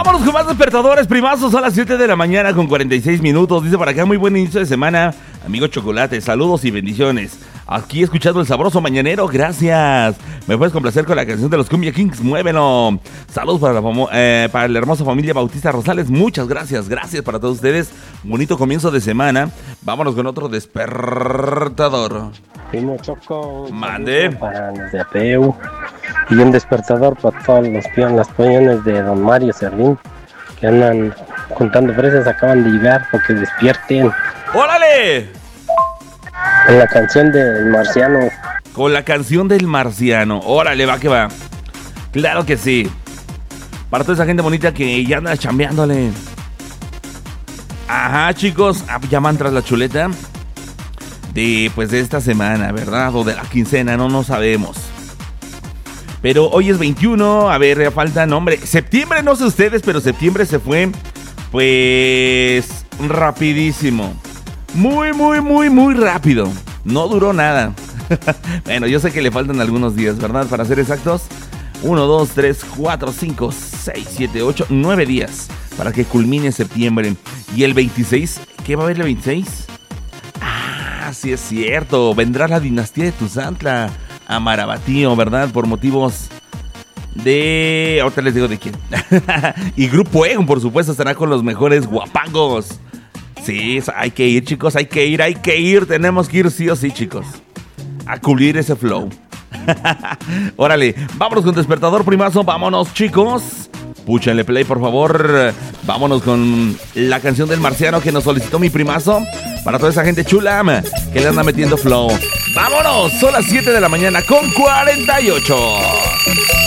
Vámonos con más despertadores, primazos. Son las 7 de la mañana con 46 minutos. Dice por acá, muy buen inicio de semana, amigo Chocolate. Saludos y bendiciones. Aquí escuchando el sabroso mañanero, gracias. Me puedes complacer con la canción de los Cumbia Kings, muévelo. Saludos para la hermosa familia Bautista Rosales. Muchas gracias, gracias para todos ustedes. Bonito comienzo de semana. Vámonos con otro despertador. Primo Choco, mande para los de Apeu y un despertador para todos las peones de Don Mario Servín que andan juntando fresas, acaban de llegar porque despierten. ¡Órale! Con la canción del Marciano. Con la canción del Marciano. Órale, va que va. Claro que sí. Para toda esa gente bonita que ya anda chambeándole. Ajá, chicos, llaman tras la chuleta de esta semana, ¿verdad? O de la quincena, no sabemos. Pero hoy es 21, a ver, falta nombre. Septiembre, no sé ustedes, pero septiembre se fue, pues, rapidísimo. Muy rápido. No duró nada. Bueno, yo sé que le faltan algunos días, ¿verdad? Para ser exactos, 1, 2, 3, 4, 5, 6, 7, 8, 9 días para que culmine septiembre. Y el 26, ¿qué va a haber el 26? Sí es cierto, vendrá la dinastía de Tuzantla a Marabatío, ¿verdad? Por motivos de... ahorita les digo de quién. Y Grupo Egon, por supuesto, estará con los mejores guapangos. Sí, hay que ir, chicos, hay que ir. Tenemos que ir sí o sí, chicos, a cubrir ese flow. Órale, vámonos con despertador, primazo. Vámonos, chicos. Púchenle play, por favor. Vámonos con la canción del Marciano que nos solicitó mi primazo. Para toda esa gente chula que le anda metiendo flow. ¡Vámonos! Son las 7 de la mañana con 48.